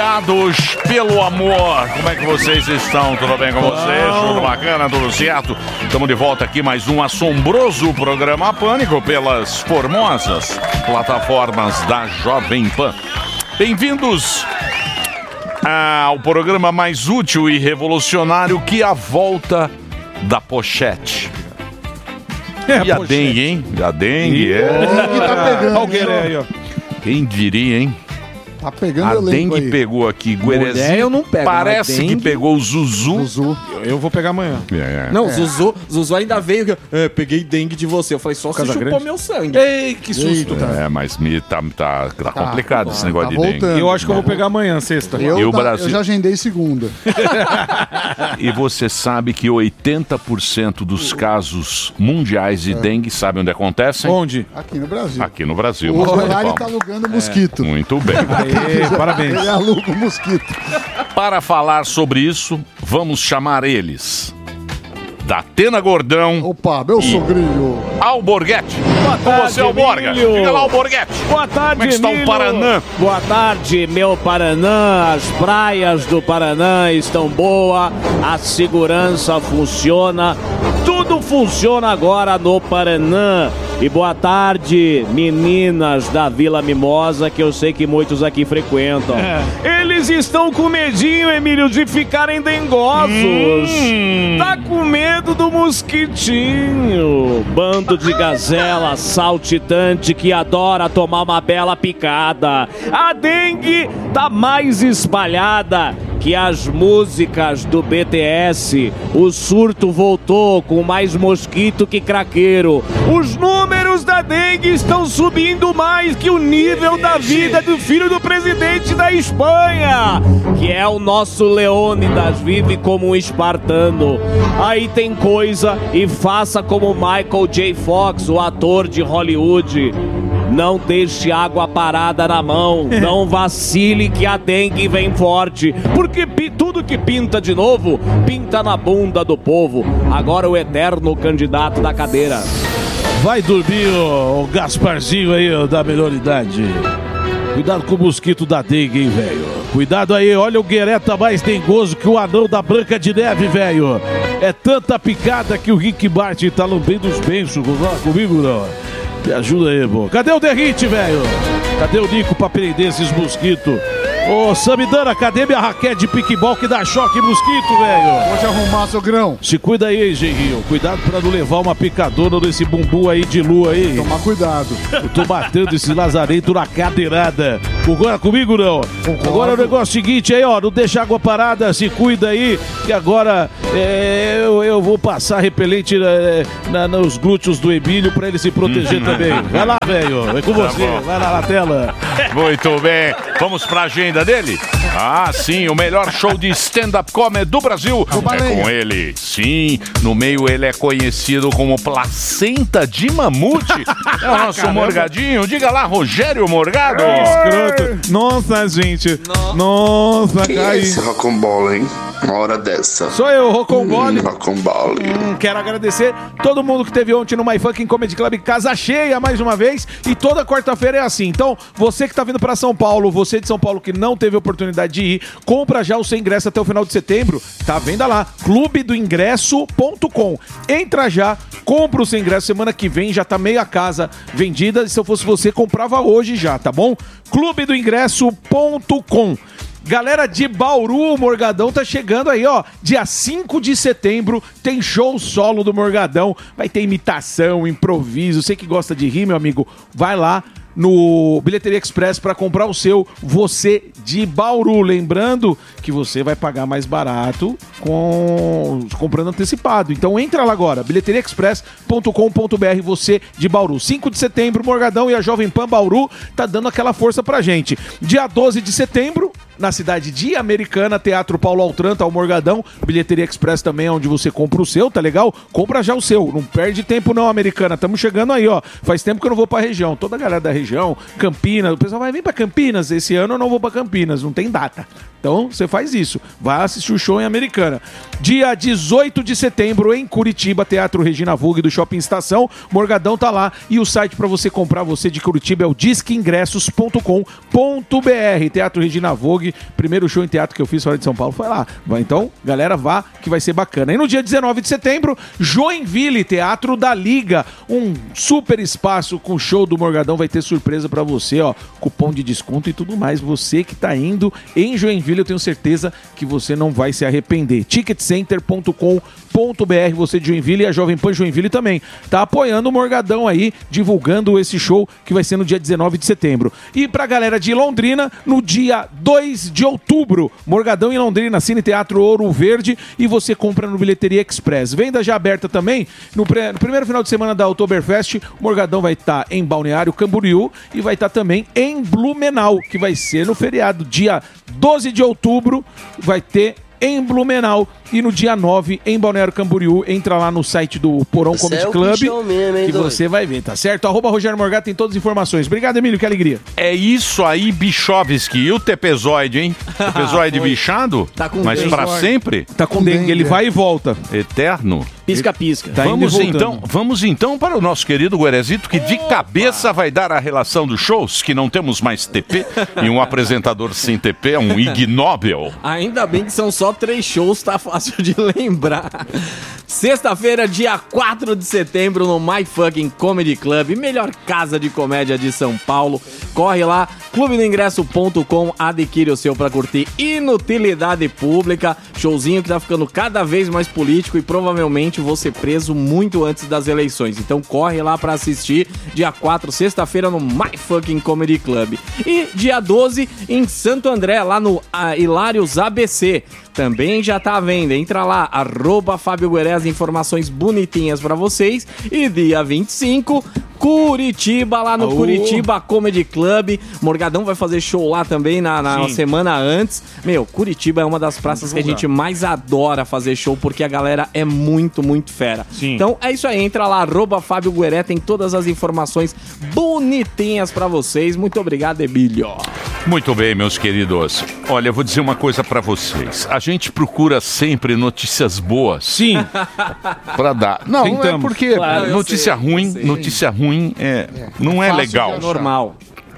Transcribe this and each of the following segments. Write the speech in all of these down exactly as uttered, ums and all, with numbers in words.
Angustiados pelo amor. Como é que vocês estão? Tudo bem com vocês? Tudo bacana? Tudo certo? Estamos de volta aqui, mais um assombroso programa Pânico pelas formosas plataformas da Jovem Pan. Bem-vindos ao programa mais útil e revolucionário que a volta da pochete. É, e a pochete. Dengue, hein? A dengue, é. Dengue tá pegando. Olha aí, ó. Quem diria, hein? Tá pegando a o dengue aí. Pegou aqui, Guerezinho. Eu não pego, parece que pegou o Zuzu. Zuzu. Eu, eu vou pegar amanhã. É, é. Não, é. Zuzu, Zuzu ainda veio que é, peguei dengue de você. Eu falei, só se Casa chupou Grande. meu sangue. Ei, que susto. Eita. É, mas me tá, tá, tá complicado tá, esse negócio tá de dengue. voltando. Eu acho que eu vou pegar amanhã, sexta. Eu, E o tá- Brasil? eu já agendei segunda. E você sabe que oitenta por cento dos casos mundiais de dengue, sabe onde acontecem? Onde? Aqui no Brasil. Aqui no Brasil. O Mas Ferrari vamos. tá alugando mosquito. Muito bem. Aê, parabéns. Ele aluga o mosquito. Para falar sobre isso, vamos chamar eles. Datena Gordão, Opa, meu sogrinho. Alborguete. Boa Com tarde, você, Alborga. Emílio. Diga lá, Alborguete. Boa tarde, Como é que está o Emílio. Paraná? Boa tarde, meu Paraná. As praias do Paraná estão boas, a segurança funciona, tudo funciona agora no Paraná. E boa tarde, meninas da Vila Mimosa, que eu sei que muitos aqui frequentam. Eles estão com medinho, Emílio, de ficarem dengosos. Hum. Tá com medo do mosquitinho. Bando de gazela saltitante que adora tomar uma bela picada. A dengue tá mais espalhada que as músicas do B T S. O surto voltou com mais mosquito que craqueiro. Os números da dengue estão subindo mais que o nível da vida do filho do presidente da Espanha, que é o nosso Leônidas, vive como um espartano. Aí tem coisa, e faça como Michael J. Fox, o ator de Hollywood. Não deixe água parada na mão, não vacile que a dengue vem forte, porque pi- tudo que pinta de novo, pinta na bunda do povo. Agora o eterno candidato da cadeira. Vai dormir, o, o Gasparzinho aí, ó, da melhor idade. Cuidado com o mosquito da dengue, hein, velho. Cuidado aí, olha o Gueré tá mais dengoso que o anão da Branca de Neve, velho. É tanta picada que o Rick Martin tá lambendo os benços comigo, não. Me ajuda aí, pô. Cadê o Derrite, velho? Cadê o Nico pra prender esses mosquitos? Ô, Samidana, cadê minha raquete de piquebol que dá choque em mosquito, velho? Pode arrumar, sogrão. Se cuida aí, hein, Genrinho. Cuidado pra não levar uma picadona desse bumbum aí de lua aí. Tomar cuidado. Eu tô matando esse lazarento na cadeirada. Agora comigo não. Concordo. Agora o negócio é o seguinte aí, ó. Não deixa água parada, se cuida aí. Que agora é, eu, eu vou passar repelente é, na, nos glúteos do Emílio pra ele se proteger também. Vai lá, velho. É com você. bom. Vai lá na tela. Muito bem. Vamos pra agenda dele? Ah, sim, o melhor show de stand-up comedy do Brasil é Baleia. com ele. Sim, no meio ele é conhecido como Placenta de Mamute. É o nosso Morgadinho. Diga lá, Rogério Morgado. Escroto. Nossa, gente. Nossa, Quem é cai. esse rocambole, hein? Uma hora dessa. Sou eu, Rocombole. Hum, rocambole. Hum, quero agradecer todo mundo que teve ontem no My Fucking Comedy Club, casa cheia mais uma vez, e toda quarta-feira é assim. Então, você que tá vindo pra São Paulo, você de São Paulo que não teve oportunidade de ir, compra já o seu ingresso até o final de setembro, tá à venda lá, clube do ingresso ponto com. Entra já, compra o seu ingresso, semana que vem já tá meia casa vendida, se eu fosse você, comprava hoje já, tá bom? clube do ingresso ponto com. Galera de Bauru, o Morgadão tá chegando aí, ó. Dia cinco de setembro tem show solo do Morgadão. Vai ter imitação, improviso. Você que gosta de rir, meu amigo, vai lá no Bilheteria Express para comprar o seu. Você de Bauru. Lembrando que você vai pagar mais barato com comprando antecipado. Então entra lá agora, bilheteria express ponto com ponto b r, você de Bauru. cinco de setembro, Morgadão e a Jovem Pan Bauru tá dando aquela força pra gente. Dia doze de setembro, na cidade de Americana, Teatro Paulo Altran, tá o Morgadão. Bilheteria Express também é onde você compra o seu, tá legal? Compra já o seu, não perde tempo não, Americana. Tamo chegando aí, ó. Faz tempo que eu não vou pra região. Toda a galera da região, Campinas, o pessoal vai vir pra Campinas. Esse ano eu não vou pra Campinas, não tem data. Então você faz isso, vai assistir o show em Americana. Dia dezoito de setembro em Curitiba, Teatro Regina Vogue do Shopping Estação. Morgadão tá lá e o site pra você comprar, você de Curitiba, é o disque ingressos ponto com ponto b r. Teatro Regina Vogue açougue. Primeiro show em teatro que eu fiz fora de São Paulo foi lá. Então, galera, vá que vai ser bacana. E no dia dezenove de setembro, Joinville, Teatro da Liga. Um super espaço com o show do Morgadão. Vai ter surpresa pra você, ó. Cupom de desconto e tudo mais. Você que tá indo em Joinville, eu tenho certeza que você não vai se arrepender. ticket center ponto com ponto b r, você de Joinville, e a Jovem Pan Joinville também tá apoiando o Morgadão aí, divulgando esse show que vai ser no dia dezenove de setembro. E pra galera de Londrina, no dia dois de outubro, Morgadão em Londrina, Cine Teatro Ouro Verde, e você compra no Bilheteria Express. Venda já aberta também, no, pre... no primeiro final de semana da Oktoberfest, o Morgadão vai estar tá em Balneário Camboriú e vai estar tá também em Blumenau, que vai ser no feriado, dia doze de outubro, vai ter em Blumenau, e no dia nove em Balneário Camboriú. Entra lá no site do Porão Você Comedy é o Club bichão mesmo, hein, que doido? você vai ver, tá certo? Arroba Rogério Morgado tem todas as informações. Obrigado, Emílio, que alegria. É isso aí, Bichovski. E o Tepezoide, hein? Tepezoide bichado? Tá com Mas dengue. pra sempre? Tá com dengue, ele vai e volta. Eterno? Pisca-pisca. Tá indo e Vamos voltando. então, vamos então para o nosso querido Guerezito, que de cabeça vai dar a relação dos shows, que não temos mais T P, e um apresentador sem T P é um ignóbil. Ainda bem que são só três shows, tá fácil de lembrar. Sexta-feira, dia quatro de setembro, no My Fucking Comedy Club, melhor casa de comédia de São Paulo. Corre lá, clube do ingresso ponto com, adquire o seu pra curtir inutilidade pública. Showzinho que tá ficando cada vez mais político e provavelmente vou ser preso muito antes das eleições. Então corre lá pra assistir, dia quatro, sexta-feira, no My Fucking Comedy Club. E dia doze, em Santo André, lá no ah, Hilários A B C. Também já tá à venda. Entra lá, arroba Fábio Guerez, informações bonitinhas pra vocês. E dia vinte e cinco, Curitiba, lá no Aô. Curitiba Comedy Club. Morgadão vai fazer show lá também na, na Sim. semana antes. Meu, Curitiba é uma das praças que a gente mais adora fazer show, porque a galera é muito, muito fera. Sim. Então é isso aí, entra lá, arroba Fábio Gueré, tem todas as informações bonitinhas pra vocês. Muito obrigado, Emílio. Muito bem, meus queridos. Olha, eu vou dizer uma coisa pra vocês. A gente procura sempre notícias boas. Sim. Pra dar. Não, não é Tentamos. porque Claro, eu notícia sei, ruim, eu sei. notícia ruim é, não é Fácil legal. de achar. Normal.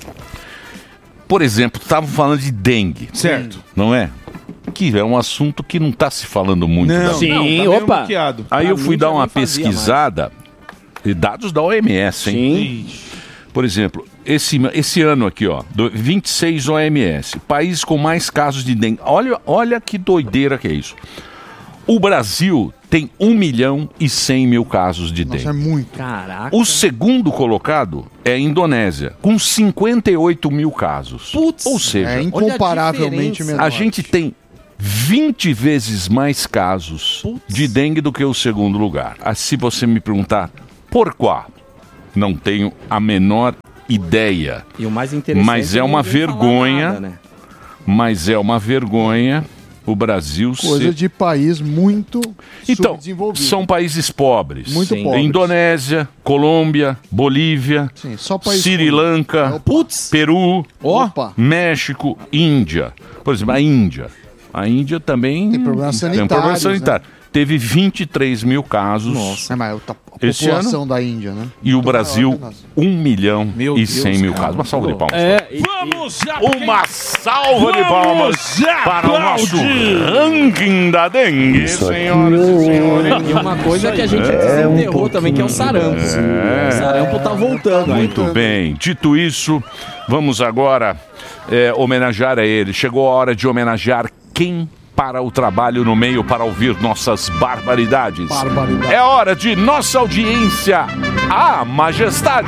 Por exemplo, estavam falando de dengue. Certo. Não é? Que é um assunto que não está se falando muito. Não, da- Sim, não, tá meio opa. bloqueado. Aí Pra eu fui mim dar já uma nem fazia pesquisada, e dados da O M S, hein? Sim. Por exemplo, esse, esse ano aqui, ó, do vinte e seis O M S, país com mais casos de dengue. Olha, olha que doideira que é isso. O Brasil tem um milhão e cem mil casos de Nossa, dengue. é muito. Caraca. O segundo colocado é a Indonésia, com cinquenta e oito mil casos. Putz, Ou seja, É incomparavelmente diferença. menor. a gente tem vinte vezes mais casos de dengue do que o segundo lugar. Ah, se você me perguntar por qual, não tenho a menor ideia. E o mais interessante Mas é uma ninguém falar vergonha. nada, né? Mas é uma vergonha o Brasil Coisa ser... de país muito Então, subdesenvolvido. são países pobres. Muito Sim. pobres. Indonésia, Colômbia, Bolívia, Sim, só país Sri ruim. Lanka, Putz. Peru, Opa. México, Índia. Por exemplo, a Índia. A Índia também Tem problemas tem problema sanitários, sanitário. Teve vinte e três mil casos. É, mas a Esse população da Índia, né? E o Muito Brasil, maior que a nossa. um milhão Meu e Deus, cem mil cara. casos. Uma salva de palmas. É, e- Vamos Uma salva de palmas para o nosso ranking da dengue, senhoras e senhores. E uma coisa que a gente desenterrou também, que é o sarampo. O sarampo tá voltando aí. Muito bem. Dito isso, vamos agora é, homenagear a ele. Chegou a hora de homenagear quem para o trabalho no meio para ouvir nossas barbaridades. Barbaridade. É hora de nossa audiência, a Majestade.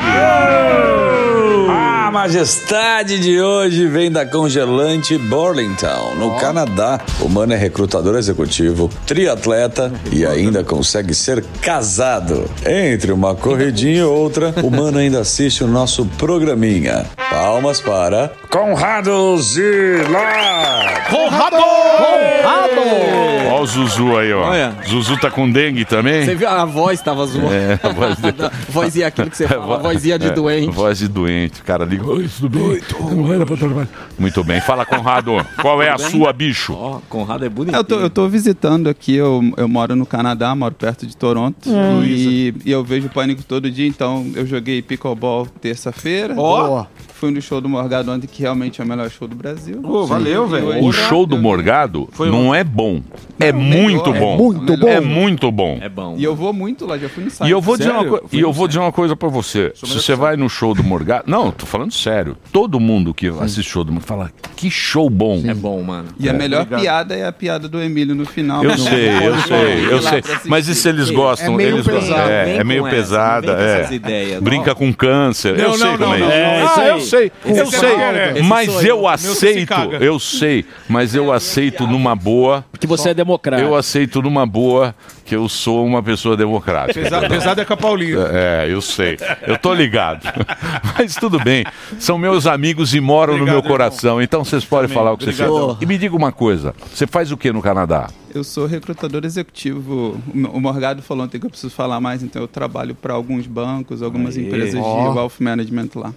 A majestade de hoje vem da congelante Burlington, no Canadá. O mano é recrutador executivo, triatleta e ainda consegue ser casado. Entre uma corridinha e outra, o mano ainda assiste o nosso programinha. Palmas para Conrado Zila. Conrado! Olha o Zuzu aí, ó. Olha. Zuzu tá com dengue também? Você viu? A voz tava zoando. É, a voz dele. A vozinha aquilo que você fala, a vozinha de É, doente. Voz de doente. O cara liga. Oi, tudo bem? Não era pra trabalhar. Muito bem. Fala, Conrado. Qual é a sua, bicho? Ó, Conrado é bonito. Eu tô, eu tô visitando aqui, eu, eu moro no Canadá, moro perto de Toronto. e, e eu vejo o Pânico todo dia, então eu joguei pickleball terça-feira. Boa. fui no show do Morgado ontem, que realmente é o melhor show do Brasil. Pô, valeu, velho. O show do Morgado Foi não um- é bom. É muito melhor, bom. é muito bom. É muito bom. É bom. E eu vou muito lá, já fui no site. E eu vou dizer uma, Sério? co- e eu vou dizer uma coisa pra você. Se você vai no show do Morgado... Não, tô falando sério. Todo mundo que assiste show do Morgado fala, que show bom. É bom, mano. E a melhor obrigado. piada é a piada do Emílio no final. Eu Não sei, eu pode sei, eu ir lá sei. pra assistir. Mas isso eles gostam. É meio eles gostam. pesado. É, Vem é meio com essa, pesada. não vem com é. essas ideias, Brinca não. com câncer. eu Não, sei não, como é não, isso. não. É, isso ah, aí. eu sei, eu Esse sei. é- Mas esse sou eu eu. aceito, caga. eu sei. Mas eu aceito numa boa. Porque você é democrata. Eu aceito numa boa que eu sou uma pessoa democrática. Pesado, pesado é com a Paulinho. É, eu sei. Eu tô ligado. Mas tudo bem. São meus amigos e moram Obrigado, no meu irmão. coração. Então vocês podem falar o que vocês Obrigado. quiserem. E me diga uma coisa. Você faz o que no Canadá? Eu sou recrutador executivo. O Morgado falou ontem que eu preciso falar mais, então eu trabalho para alguns bancos, algumas empresas Ó. de wealth management lá.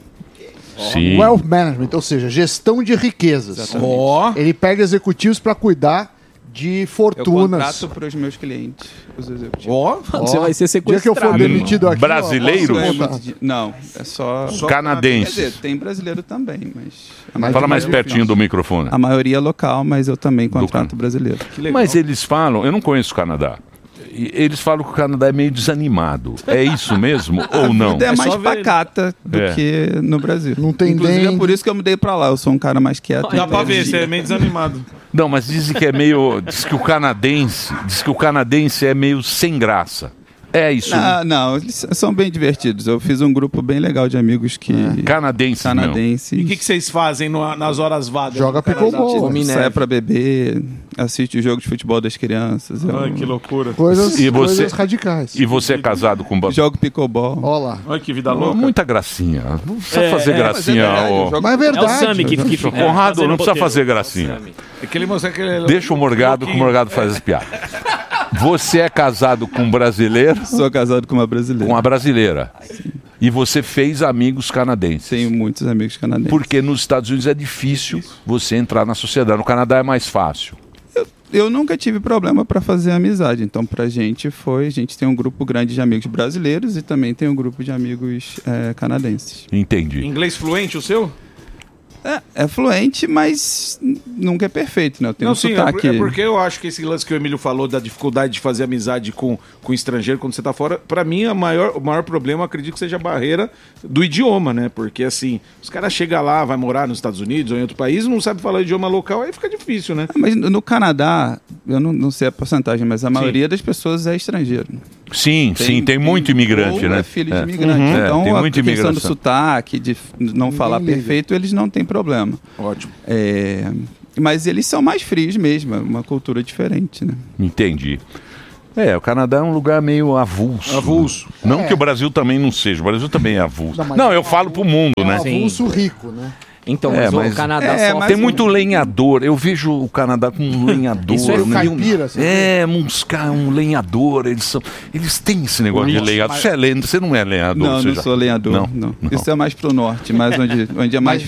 Sim. Wealth Management, ou seja, gestão de riquezas. Ó. Ele pega executivos para cuidar de Eu fortunas. contrato para os meus clientes, os executivos. Ó. Você vai ser O dia que eu sequestrado. for demitido aqui... ó, Brasileiro? posso Não é contar. muito de- Não, é só... Canadense. Quer dizer, tem brasileiro também, mas... a Mas- Fala maioria- mais pertinho do microfone. A maioria é local, mas eu também contrato brasileiro. Mas eles falam, eu não conheço o Canadá. E eles falam que o Canadá é meio desanimado. É isso mesmo ou não? A vida é mais só ver- pacata do É. que no Brasil. Não tem Inclusive dengue. é por isso que eu mudei pra lá. Eu sou um cara mais quieto. Dá pra ver, você é meio desanimado. Não, mas dizem que é meio. Diz que o canadense. Diz que o canadense é meio sem graça. É isso. Ah, não, eles são bem divertidos. Eu fiz um grupo bem legal de amigos que... Canadense. Canadenses. E o que, que vocês fazem no- nas horas vagas? Joga do Canadá? pickleball. Come Sai neve. pra beber, assiste o jogo de futebol das crianças. Eu Ai, que loucura. Coisas, E você- coisas radicais. E você é casado com. ba- jogo pickleball. Olha lá. Olha que vida louca. Muita gracinha. Não precisa É, fazer é, gracinha. mas é verdade, ô. eu jogo- Mas é É o verdade. Sami que, que fica. Conrado, fazendo não precisa roteiro. fazer gracinha. Aquele moço, aquele... Deixa o Morgado, que o Morgado faz as piadas. Você é casado com um brasileiro, Sou casado com uma brasileira. com uma brasileira. E você fez amigos canadenses. Tenho muitos amigos canadenses. Porque nos Estados Unidos é difícil você entrar na sociedade. No Canadá é mais fácil. Eu nunca tive problema para fazer amizade. Então, pra gente foi... A gente tem um grupo grande de amigos brasileiros e também tem um grupo de amigos eh, canadenses. Entendi. Inglês fluente o seu? É, é fluente, mas n- nunca é perfeito, né? Eu tenho Não, um sim, é, sotaque... por- é porque eu acho que esse lance que o Emílio falou da dificuldade de fazer amizade com, com estrangeiro quando você tá fora, pra mim a maior, o maior problema, eu acredito que seja a barreira do idioma, né? Porque assim, os caras chegam lá, vai morar nos Estados Unidos ou em outro país, não sabe falar o idioma local, aí fica difícil, né? Mas no no Canadá, eu não, não sei a porcentagem, mas a maioria das pessoas é estrangeiro. Sim, sim, tem muito imigrante, ou né? é filho É. de imigrante. Uhum. Então, É, tem a muita questão do imigração. sotaque, de f- não falar liga. perfeito, eles não têm problema. Ótimo. É, mas eles são mais frios mesmo, é uma cultura diferente, né? Entendi. É, o Canadá é um lugar meio avulso. Avulso. Não É. que o Brasil também não seja, o Brasil também é avulso. Não, mas Não, é eu um falo pro mundo, É um né? avulso rico, né? Então, É, mas, mas- o Canadá É, só mas Tem muito lenhador. Eu vejo o Canadá como um lenhador. Isso é né? caipira, assim. É, uns caras, um lenhador. Eles são. Eles têm esse negócio de lenhador. Você, é lenhador, você não é lenhador? Não, você não já- sou lenhador, Não, não. não. Isso é mais pro norte, mais onde, onde é mais